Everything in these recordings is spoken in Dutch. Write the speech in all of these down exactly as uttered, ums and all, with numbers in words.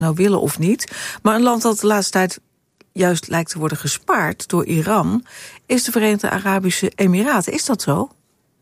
nou willen of niet. Maar een land dat de laatste tijd juist lijkt te worden gespaard door Iran is de Verenigde Arabische Emiraten. Is dat zo?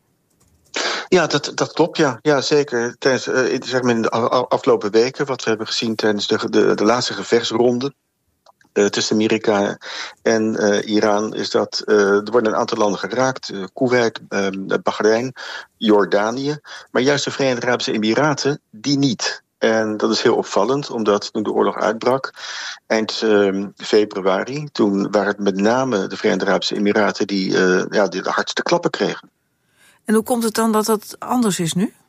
Ja, dat, dat klopt, ja. Ja, zeker. Tijdens, uh, zeg maar in de afgelopen weken, wat we hebben gezien tijdens de, de, de laatste gevechtsronde uh, tussen Amerika en uh, Iran, is dat uh, er worden een aantal landen geraakt. Uh, Kuwait, uh, Bahrein, Jordanië. Maar juist de Verenigde Arabische Emiraten, die niet. En dat is heel opvallend, omdat toen de oorlog uitbrak, eind uh, februari, toen waren het met name de Verenigde Arabische Emiraten die, uh, ja, die de hardste klappen kregen. En hoe komt het dan dat dat anders is nu?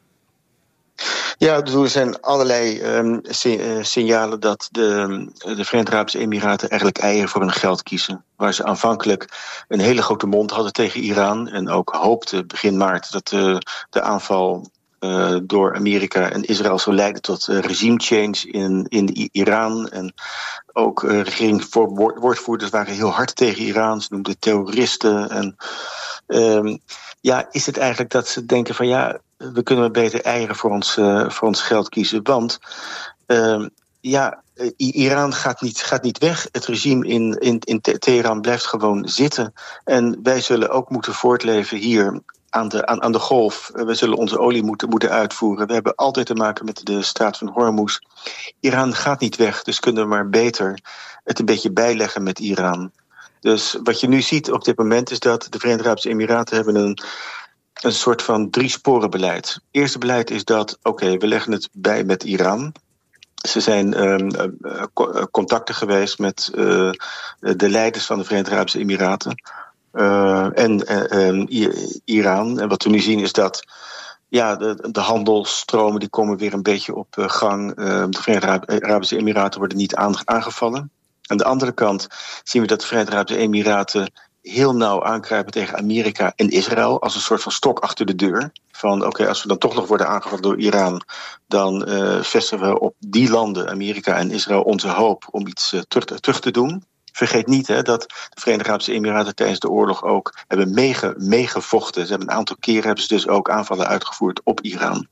Ja, er zijn allerlei um, signalen dat de, de Verenigde Arabische Emiraten eigenlijk eieren voor hun geld kiezen. Waar ze aanvankelijk een hele grote mond hadden tegen Iran en ook hoopten begin maart dat de, de aanval uh, door Amerika en Israël zou leiden tot uh, regime change in, in Iran. En ook uh, regeringswoordvoerders waren heel hard tegen Iran. Ze noemden terroristen en um, ja, is het eigenlijk dat ze denken van ja, we kunnen maar beter eieren voor ons, uh, voor ons geld kiezen. Want uh, ja, Iran gaat niet, gaat niet weg. Het regime in, in, in Teheran blijft gewoon zitten. En wij zullen ook moeten voortleven hier aan de, aan, aan de golf. We zullen onze olie moeten, moeten uitvoeren. We hebben altijd te maken met de straat van Hormuz. Iran gaat niet weg, dus kunnen we maar beter het een beetje bijleggen met Iran. Dus wat je nu ziet op dit moment is dat de Verenigde Arabische Emiraten hebben een, een soort van drie-sporen-beleid. Het eerste beleid is dat, oké, okay, we leggen het bij met Iran. Ze zijn um, uh, contacten geweest met uh, de leiders van de Verenigde Arabische Emiraten uh, en uh, um, Iran. En wat we nu zien is dat ja, de, de handelstromen die komen weer een beetje op uh, gang. Uh, de Verenigde Arabische Emiraten worden niet aangevallen. Aan de andere kant zien we dat de Verenigde Arabische Emiraten heel nauw aankruipen tegen Amerika en Israël als een soort van stok achter de deur. Van oké, okay, als we dan toch nog worden aangevallen door Iran, dan uh, vestigen we op die landen, Amerika en Israël, onze hoop om iets uh, terug, terug te doen. Vergeet niet hè, dat de Verenigde Arabische Emiraten tijdens de oorlog ook hebben meege, meegevochten. Ze hebben een aantal keren hebben ze dus ook aanvallen uitgevoerd op Iran.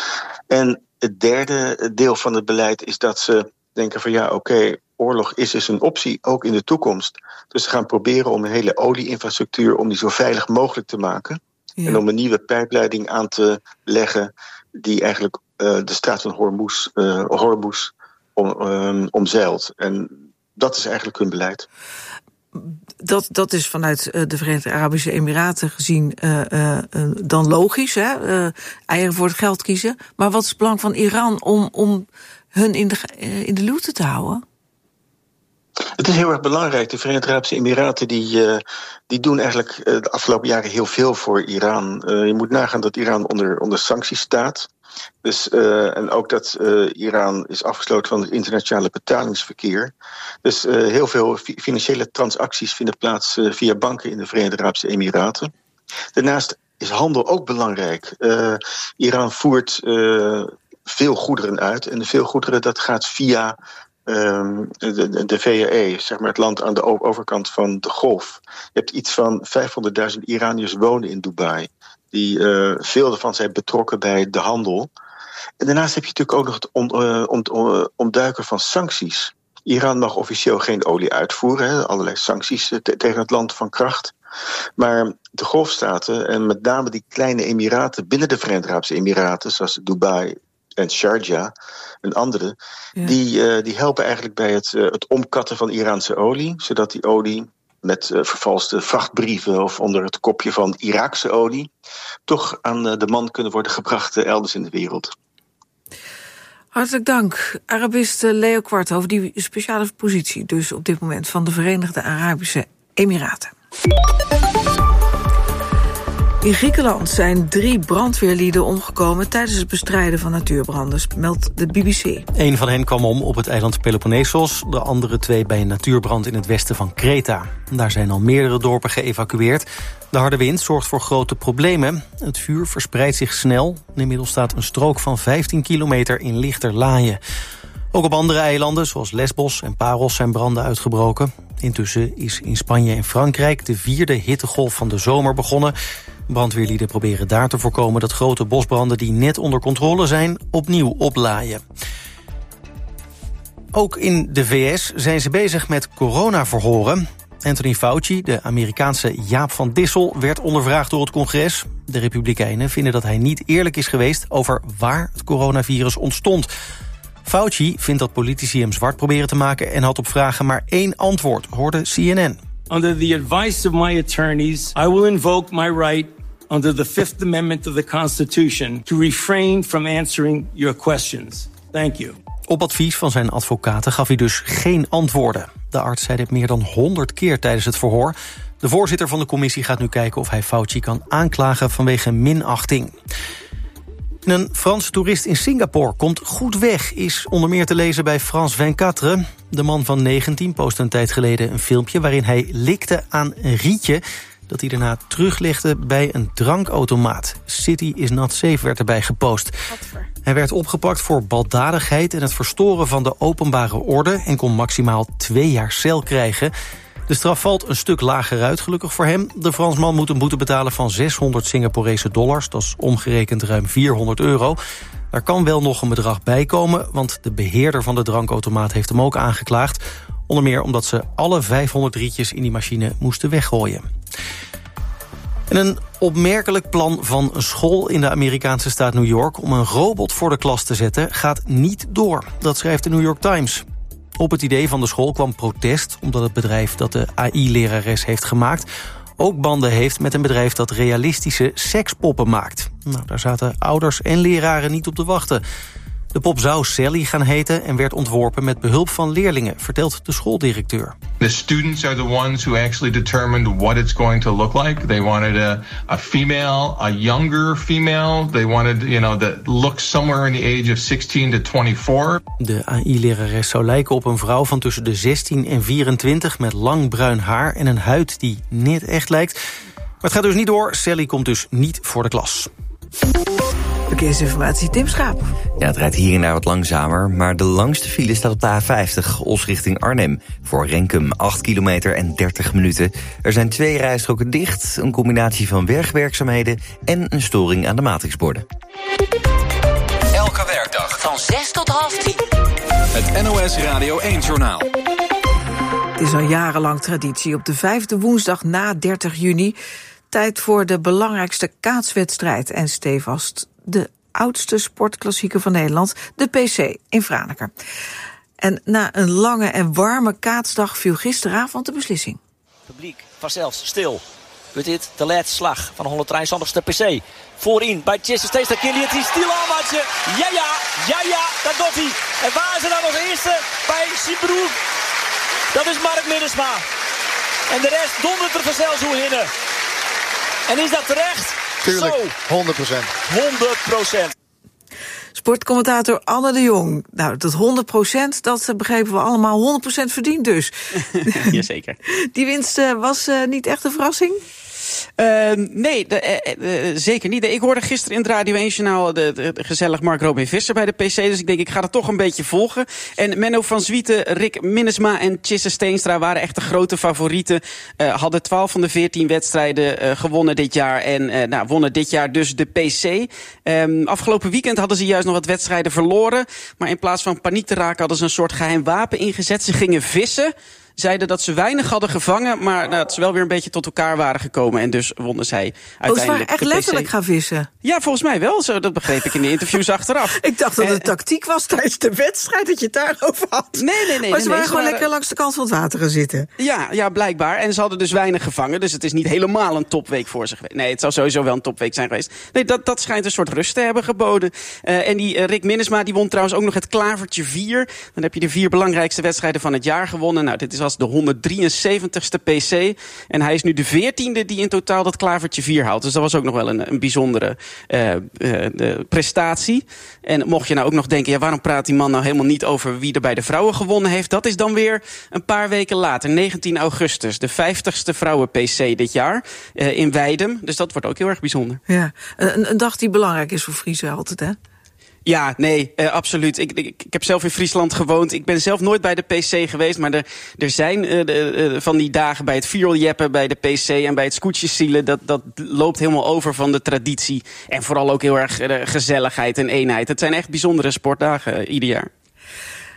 En het derde deel van het beleid is dat ze denken van ja, oké, okay, oorlog is dus een optie, ook in de toekomst. Dus ze gaan proberen om een hele olieinfrastructuur, om die zo veilig mogelijk te maken. Ja. En om een nieuwe pijpleiding aan te leggen die eigenlijk uh, de straat van Hormuz, uh, Hormuz om, um, omzeilt. En dat is eigenlijk hun beleid. Dat, dat is vanuit uh, de Verenigde Arabische Emiraten gezien uh, uh, uh, dan logisch, hè? Uh, eieren voor het geld kiezen. Maar wat is het belang van Iran om, om hun in de, uh, in de luwte te houden? Het is heel erg belangrijk. De Verenigde Arabische Emiraten die, uh, die doen eigenlijk uh, de afgelopen jaren heel veel voor Iran. Uh, je moet nagaan dat Iran onder, onder sancties staat. Dus, uh, en ook dat uh, Iran is afgesloten van het internationale betalingsverkeer. Dus uh, heel veel fi- financiële transacties vinden plaats uh, via banken in de Verenigde Arabische Emiraten. Daarnaast is handel ook belangrijk. Uh, Iran voert uh, veel goederen uit. En veel goederen dat gaat via Um, de, de V A E, zeg maar het land aan de overkant van de golf. Je hebt iets van vijfhonderdduizend Iraniërs wonen in Dubai. Die uh, veel ervan zijn betrokken bij de handel. En daarnaast heb je natuurlijk ook nog het on, uh, om, uh, ontduiken van sancties. Iran mag officieel geen olie uitvoeren. Hè, allerlei sancties uh, te, tegen het land van kracht. Maar de golfstaten en met name die kleine emiraten binnen de Verenigde Arabische Emiraten, zoals Dubai en Sharjah en andere, ja. die, uh, die helpen eigenlijk bij het, uh, het omkatten van Iraanse olie, zodat die olie met uh, vervalste vrachtbrieven of onder het kopje van Iraakse olie toch aan uh, de man kunnen worden gebracht uh, elders in de wereld. Hartelijk dank, Arabist Leo Kwart, over die speciale positie dus op dit moment van de Verenigde Arabische Emiraten. In Griekenland zijn drie brandweerlieden omgekomen tijdens het bestrijden van natuurbranden, meldt de B B C. Een van hen kwam om op het eiland Peloponnesos, de andere twee bij een natuurbrand in het westen van Kreta. Daar zijn al meerdere dorpen geëvacueerd. De harde wind zorgt voor grote problemen. Het vuur verspreidt zich snel. Inmiddels staat een strook van vijftien kilometer in lichterlaaien. Ook op andere eilanden, zoals Lesbos en Paros, zijn branden uitgebroken. Intussen is in Spanje en Frankrijk de vierde hittegolf van de zomer begonnen. Brandweerlieden proberen daar te voorkomen dat grote bosbranden die net onder controle zijn opnieuw oplaaien. Ook in de V S zijn ze bezig met coronaverhoren. Anthony Fauci, de Amerikaanse Jaap van Dissel, werd ondervraagd door het congres. De Republikeinen vinden dat hij niet eerlijk is geweest over waar het coronavirus ontstond. Fauci vindt dat politici hem zwart proberen te maken en had op vragen maar één antwoord, hoorde C N N. Under the advice of my attorneys, I will invoke my right under the Fifth Amendment of the Constitution to refrain from answering your questions. Thank you. Op advies van zijn advocaten gaf hij dus geen antwoorden. De arts zei dit meer dan honderd keer tijdens het verhoor. De voorzitter van de commissie gaat nu kijken of hij Fauci kan aanklagen vanwege minachting. Een Franse toerist in Singapore komt goed weg, is onder meer te lezen bij France vijfentwintig. De man van negentien postte een tijd geleden een filmpje waarin hij likte aan een rietje dat hij daarna teruglegde bij een drankautomaat. City is not safe werd erbij gepost. Godver. Hij werd opgepakt voor baldadigheid en het verstoren van de openbare orde en kon maximaal twee jaar cel krijgen. De straf valt een stuk lager uit, gelukkig voor hem. De Fransman moet een boete betalen van zeshonderd Singaporese dollars. Dat is omgerekend ruim vierhonderd euro. Daar kan wel nog een bedrag bij komen, want de beheerder van de drankautomaat heeft hem ook aangeklaagd. Onder meer omdat ze alle vijfhonderd rietjes in die machine moesten weggooien. En een opmerkelijk plan van een school in de Amerikaanse staat New York om een robot voor de klas te zetten gaat niet door. Dat schrijft de New York Times. Op het idee van de school kwam protest omdat het bedrijf dat de A I-lerares heeft gemaakt ook banden heeft met een bedrijf dat realistische sekspoppen maakt. Nou, daar zaten ouders en leraren niet op te wachten. De pop zou Sally gaan heten en werd ontworpen met behulp van leerlingen, vertelt de schooldirecteur. The students are the ones who actually determined what it's going to look like. They wanted a, a female, a younger female. They wanted, you know, that look somewhere in the age of sixteen to twenty-four. De A I-lerares zou lijken op een vrouw van tussen de zestien en vierentwintig met lang bruin haar en een huid die net echt lijkt. Maar het gaat dus niet door. Sally komt dus niet voor de klas. Verkeersinformatie, Tim Schaap. Ja, het rijdt hier en daar wat langzamer, maar de langste file staat op de A vijftig, Os richting Arnhem. Voor Renkum acht kilometer en dertig minuten. Er zijn twee rijstroken dicht, een combinatie van wegwerkzaamheden en een storing aan de matrixborden. Elke werkdag van zes tot half tien. Het N O S Radio één-journaal. Het is al jarenlang traditie op de vijfde woensdag na dertig juni... tijd voor de belangrijkste kaatswedstrijd en stevast de oudste sportklassieker van Nederland, de P C in Franeker. En na een lange en warme kaatsdag viel gisteravond de beslissing. Het publiek was zelfs stil. Wordt dit de laatste slag van de honderddrieëntwintigste P C. Voorin bij Chester Steenstra, Kilian die stil aanmaatje. Ja, ja, ja, ja, dat doet hij. En waar is er dan nog eerste bij Sibroek? Dat is Mark Minnesma. En de rest dondert er vanzelfs hoe hinnen. En is dat terecht? Tuurlijk, Zo. honderd procent. honderd procent. Sportcommentator Anne de Jong. Nou, dat honderd procent, dat begrepen we allemaal. honderd procent verdiend dus. Jazeker. Die winst uh, was uh, niet echt een verrassing? Uh, nee, de, uh, uh, zeker niet. Ik hoorde gisteren in het Radio één-journaal de, de, de gezellig Mark Robin Visser bij de P C. Dus ik denk, ik ga het toch een beetje volgen. En Menno van Zwieten, Rick Minnesma en Chisse Steenstra waren echt de grote favorieten. Uh, hadden twaalf van de veertien wedstrijden uh, gewonnen dit jaar. En uh, nou, wonnen dit jaar dus de P C. Um, afgelopen weekend hadden ze juist nog wat wedstrijden verloren. Maar in plaats van paniek te raken hadden ze een soort geheim wapen ingezet. Ze gingen vissen. Zeiden dat ze weinig hadden gevangen, maar nou, dat ze wel weer een beetje tot elkaar waren gekomen. En dus wonnen zij uiteindelijk. Oh, ze waren echt letterlijk gaan vissen? Ja, volgens mij wel. Zo, dat begreep ik in de interviews achteraf. Ik dacht dat het tactiek was tijdens de wedstrijd, dat je het daarover had. Nee, nee, nee. Maar ze nee, waren nee, gewoon waren... lekker langs de kant van het water gaan zitten. Ja, ja, blijkbaar. En ze hadden dus weinig gevangen. Dus het is niet helemaal een topweek voor ze geweest. Nee, het zou sowieso wel een topweek zijn geweest. Nee, dat, dat schijnt een soort rust te hebben geboden. Uh, en die uh, Rick Minnesma, die won trouwens ook nog het klavertje vier. Dan heb je de vier belangrijkste wedstrijden van het jaar gewonnen. Nou, dit is als de honderddrieënzeventigste P C. En hij is nu de veertiende die in totaal dat klavertje vier haalt. Dus dat was ook nog wel een, een bijzondere uh, uh, prestatie. En mocht je nou ook nog denken, ja, waarom praat die man nou helemaal niet over wie er bij de vrouwen gewonnen heeft? Dat is dan weer een paar weken later, negentien augustus. De vijftigste vrouwen-P C dit jaar uh, in Weidum. Dus dat wordt ook heel erg bijzonder. Ja, een, een dag die belangrijk is voor Friese altijd, hè? Ja, nee, uh, absoluut. Ik, ik, ik heb zelf in Friesland gewoond. Ik ben zelf nooit bij de P C geweest. Maar er, er zijn uh, de, uh, van die dagen bij het viooljeppen, bij de P C en bij het scootjesielen. Dat, dat loopt helemaal over van de traditie. En vooral ook heel erg uh, gezelligheid en eenheid. Het zijn echt bijzondere sportdagen uh, ieder jaar.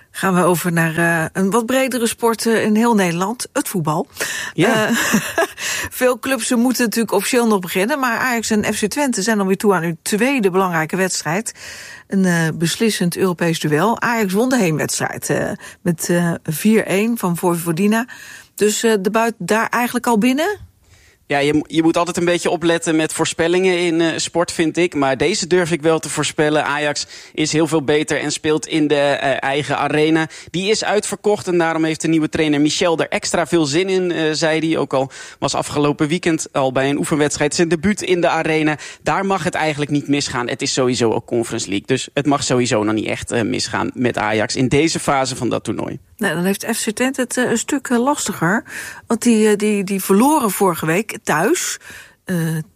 Gaan we over naar uh, een wat bredere sport uh, in heel Nederland, het voetbal. Ja. Uh, veel clubs moeten natuurlijk officieel nog beginnen, maar Ajax en F C Twente zijn alweer toe aan hun tweede belangrijke wedstrijd. Een uh, beslissend Europees duel. Ajax won de heenwedstrijd uh, met uh, vier-een van Vojvodina. Dus uh, de buit daar eigenlijk al binnen? Ja, je, je moet altijd een beetje opletten met voorspellingen in uh, sport, vind ik. Maar deze durf ik wel te voorspellen. Ajax is heel veel beter en speelt in de uh, eigen arena. Die is uitverkocht en daarom heeft de nieuwe trainer Michel er extra veel zin in, uh, zei hij. Ook al was afgelopen weekend al bij een oefenwedstrijd zijn debuut in de arena. Daar mag het eigenlijk niet misgaan. Het is sowieso ook Conference League. Dus het mag sowieso nog niet echt uh, misgaan met Ajax in deze fase van dat toernooi. Nou, dan heeft F C Twente het uh, een stuk uh, lastiger. Want die, uh, die, die verloren vorige week thuis. Uh,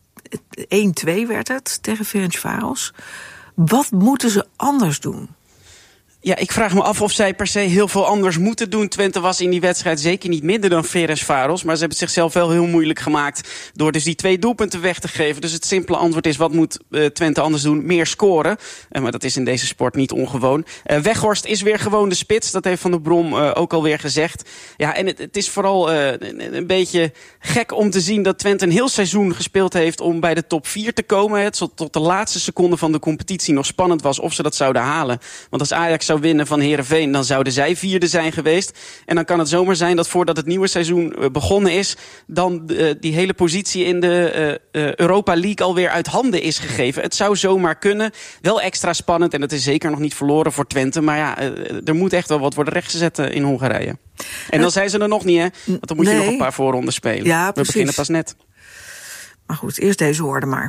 één-twee werd het tegen Ferencváros. Wat moeten ze anders doen? Ja, ik vraag me af of zij per se heel veel anders moeten doen. Twente was in die wedstrijd zeker niet minder dan Ferencváros. Maar ze hebben het zichzelf wel heel moeilijk gemaakt door dus die twee doelpunten weg te geven. Dus het simpele antwoord is, wat moet uh, Twente anders doen? Meer scoren. Uh, maar dat is in deze sport niet ongewoon. Uh, Weghorst is weer gewoon de spits. Dat heeft Van der Brom uh, ook alweer gezegd. Ja, en het, het is vooral uh, een, een beetje gek om te zien dat Twente een heel seizoen gespeeld heeft om bij de top vier te komen. Het tot, tot de laatste seconde van de competitie nog spannend was of ze dat zouden halen. Want als Ajax zou winnen van Heerenveen, dan zouden zij vierde zijn geweest. En dan kan het zomaar zijn dat voordat het nieuwe seizoen uh, begonnen is, dan uh, die hele positie in de uh, uh, Europa League alweer uit handen is gegeven. Het zou zomaar kunnen. Wel extra spannend en het is zeker nog niet verloren voor Twente. Maar ja, uh, er moet echt wel wat worden rechtgezet uh, in Hongarije. En dan zijn ze er nog niet, hè? Want dan moet nee. je nog een paar voorronden spelen. Ja, we precies. beginnen pas net. Maar goed, eerst deze woorden maar.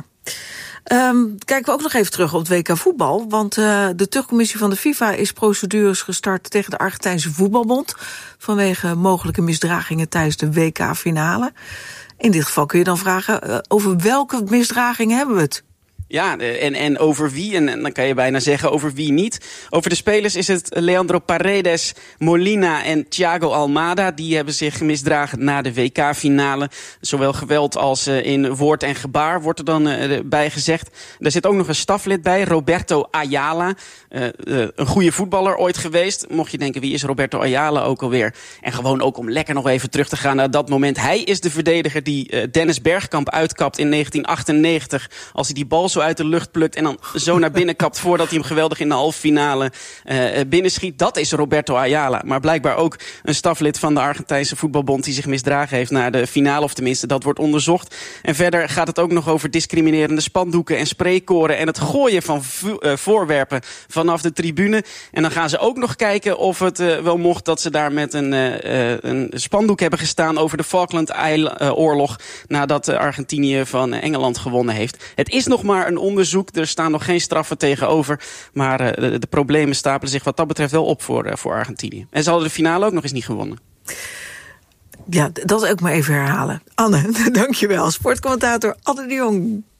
Um, kijken we ook nog even terug op het W K voetbal. Want uh, de terugcommissie van de FIFA is procedures gestart tegen de Argentijnse voetbalbond vanwege mogelijke misdragingen tijdens de W K-finale. In dit geval kun je dan vragen, uh, over welke misdragingen hebben we het? Ja, en, en over wie, en, en dan kan je bijna zeggen over wie niet. Over de spelers is het Leandro Paredes, Molina en Thiago Almada. Die hebben zich misdragen na de W K-finale. Zowel geweld als uh, in woord en gebaar wordt er dan uh, bij gezegd. Er zit ook nog een staflid bij, Roberto Ayala. Uh, uh, een goede voetballer ooit geweest. Mocht je denken, wie is Roberto Ayala ook alweer? En gewoon ook om lekker nog even terug te gaan naar dat moment. Hij is de verdediger die uh, Dennis Bergkamp uitkapt in negentien achtennegentig. Als hij die bal zo uit de lucht plukt en dan zo naar binnen kapt voordat hij hem geweldig in de halve finale uh, binnenschiet. Dat is Roberto Ayala. Maar blijkbaar ook een staflid van de Argentijnse voetbalbond die zich misdragen heeft naar de finale, of tenminste dat wordt onderzocht. En verder gaat het ook nog over discriminerende spandoeken en spreekkoren en het gooien van vo- uh, voorwerpen vanaf de tribune. En dan gaan ze ook nog kijken of het uh, wel mocht dat ze daar met een, uh, een spandoek hebben gestaan over de Falkland-oorlog nadat uh, Argentinië van uh, Engeland gewonnen heeft. Het is nog maar een onderzoek, er staan nog geen straffen tegenover, maar uh, de, de problemen stapelen zich wat dat betreft wel op voor, uh, voor Argentinië. En ze hadden de finale ook nog eens niet gewonnen. Ja, dat ook maar even herhalen. Anne, dankjewel. Sportcommentator Anne de Jong.